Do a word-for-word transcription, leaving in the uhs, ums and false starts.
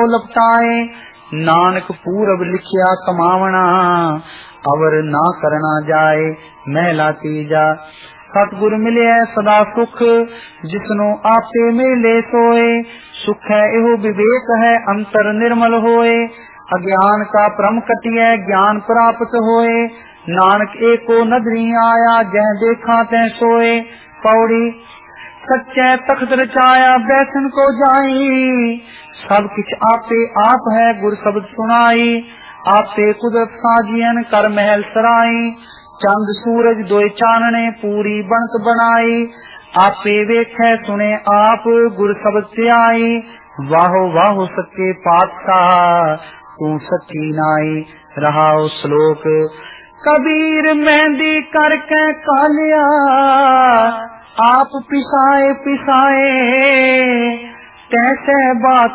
लपटाए। नानक पूरब लिखिया कमावना, अवर ना करना जाए महला तीजा। सतगुर मिले सदा सुख, जिसनो आपे मेले सोए। सुख है एहो विवेक है, अंतर निर्मल होए। अज्ञान का भ्रम कटिए, ज्ञान प्राप्त होए। नानक एको नदरी आया, जह देखा तह सोए। पौड़ी सच्चे तख्त रचाया, बैठन को जाई। सब कुछ आपे आप है, गुर शब्द सुनाई। आपे कुदरत साजियन, कर महल सराई। चंद सूरज दोय चानने, पूरी बनत बनाई। आपे वेखे सुने आप, गुर शब्द से आई। वाहो वाहो सच्चे पातशाह, तू सच्ची नाई। रहा श्लोक कबीर मेहंदी करके कालिया, आप पिसाए पिसाए कैसे बात